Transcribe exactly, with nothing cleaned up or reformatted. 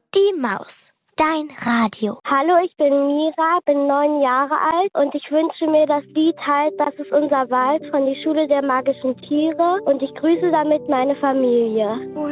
Die Maus. Dein Radio. Hallo, ich bin Mira, bin neun Jahre alt und ich wünsche mir das Lied halt, das ist unser Wald von die Schule der magischen Tiere und ich grüße damit meine Familie.